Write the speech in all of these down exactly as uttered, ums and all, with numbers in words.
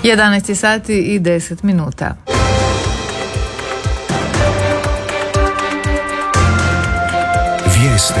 jedanaest sati i deset minuta. Vijesti.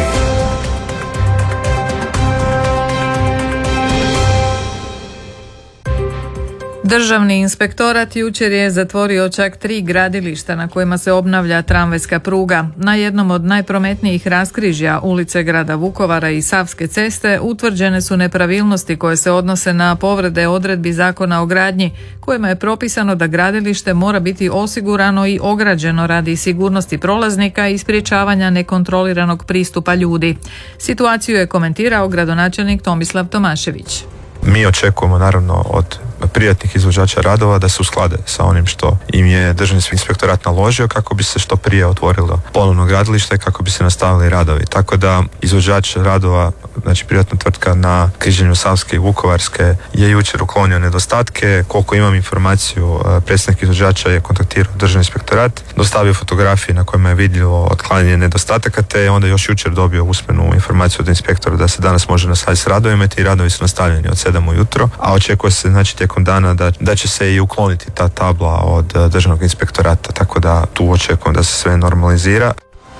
Državni inspektorat jučer je zatvorio čak tri gradilišta na kojima se obnavlja tramvajska pruga. Na jednom od najprometnijih raskrižja ulice grada Vukovara i Savske ceste utvrđene su nepravilnosti koje se odnose na povrede odredbi Zakona o gradnji, kojima je propisano da gradilište mora biti osigurano i ograđeno radi sigurnosti prolaznika i sprječavanja nekontroliranog pristupa ljudi. Situaciju je komentirao gradonačelnik Tomislav Tomašević. Mi očekujemo naravno od privatnih izvođača radova da se usklade sa onim što im je Državni inspektorat naložio kako bi se što prije otvorilo ponovno gradilište i kako bi se nastavili radovi. Tako da izvođač radova, znači privatna tvrtka na križanju Savske i Vukovarske, je jučer uklonio nedostatke. Koliko imam informaciju, predstavnik izvođača je kontaktirao Državni inspektorat, dostavio fotografije na kojima je vidljivo otklanjanje nedostataka, te je onda još jučer dobio usmenu informaciju od inspektora da se danas može nastaviti s radovima. Ti radovi su nastavljeni od sedam ujutro, a očekuje se znači tijekom dana da, da će se i ukloniti ta tabla od Državnog inspektorata, tako da tu očekujem da se sve normalizira.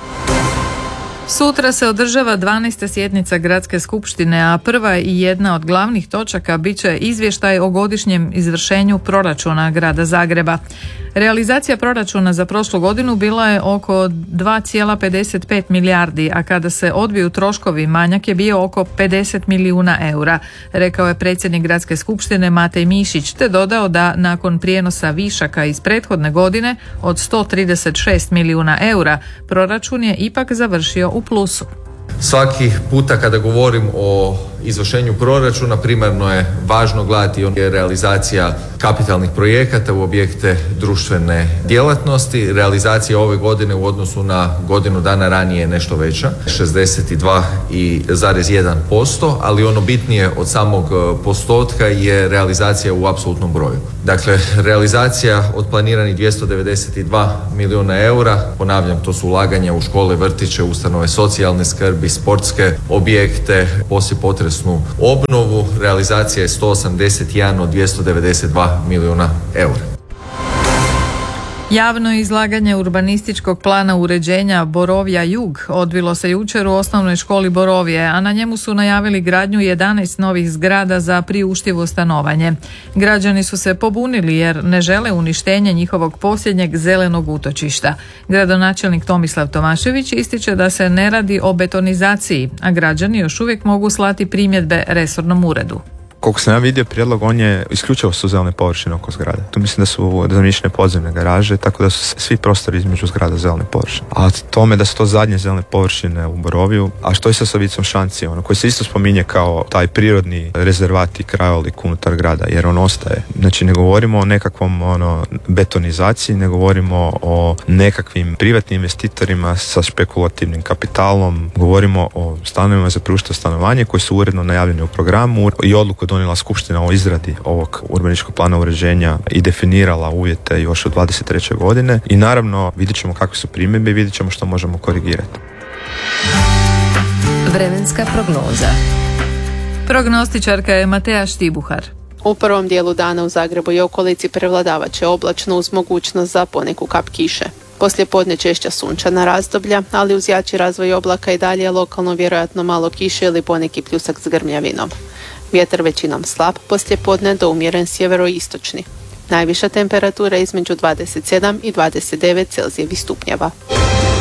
Sutra se održava dvanaesta sjednica Gradske skupštine, a prva i jedna od glavnih točaka bit će izvještaj o godišnjem izvršenju proračuna Grada Zagreba. Realizacija proračuna za prošlu godinu bila je oko dva zarez pedeset pet milijardi, a kada se odbiju troškovi manjak je bio oko pedeset milijuna eura, rekao je predsjednik Gradske skupštine Matej Mišić, te dodao da nakon prijenosa višaka iz prethodne godine od sto trideset šest milijuna eura, proračun je ipak završio u plusu. Svaki puta kada govorim o izvršenju proračuna primarno je važno gledati on je realizacija kapitalnih projekata u objekte društvene djelatnosti. Realizacija ove godine u odnosu na godinu dana ranije je nešto veća, šezdeset dva zarez jedan posto, ali ono bitnije od samog postotka je realizacija u apsolutnom broju. Dakle, realizacija od planiranih dvjesto devedeset dva milijuna eura, ponavljam, to su ulaganja u škole, vrtiće, ustanove socijalne skrbi, sportske objekte, poslijepotresnu obnovu. Realizacija je sto osamdeset jedan od dvjesto devedeset dva milijuna eura. Javno izlaganje urbanističkog plana uređenja Borovja Jug odvilo se jučer u osnovnoj školi Borovje, a na njemu su najavili gradnju jedanaest novih zgrada za priuštivo stanovanje. Građani su se pobunili jer ne žele uništenje njihovog posljednjeg zelenog utočišta. Gradonačelnik Tomislav Tomašević ističe da se ne radi o betonizaciji, a građani još uvijek mogu slati primjedbe resornom uredu. Koliko sam ja vidio prijedlog, on je isključivo su zelene površine oko zgrade. Tu mislim da su zamišljene podzemne garaže, tako da su svi prostori između zgrada zelene površine. A tome da su to zadnje zelene površine u Borovju, a što je sa Savicom Šanci, ono, koji se isto spominje kao taj prirodni rezervat i krajolik unutar grada, jer on ostaje. Znači ne govorimo o nekakvom ono, betonizaciji, ne govorimo o nekakvim privatnim investitorima sa špekulativnim kapitalom, govorimo o stanovima za priuštivo stanovanje koji su uredno najavljeni u programu i odluku donijela skupština o izradi ovog urbanističkog plana uređenja i definirala uvjete još od dvadeset treće godine i naravno vidjet ćemo kakve su primjedbe i vidjet ćemo što možemo korigirati. Vremenska prognoza. Prognostičarka je Mateja Štibuhar. U prvom dijelu dana u Zagrebu i okolici prevladavat će oblačno uz mogućnost za poneku kap kiše. Poslije podne češća sunčana razdoblja, ali uz jači razvoj oblaka i dalje je lokalno vjerojatno malo kiše ili poneki pljusak s grmljavinom. Vjetar većinom slab, poslije podne do umjeren sjeveroistočni. Najviša temperatura između dvadeset sedam i dvadeset devet Celzijevih stupnjeva.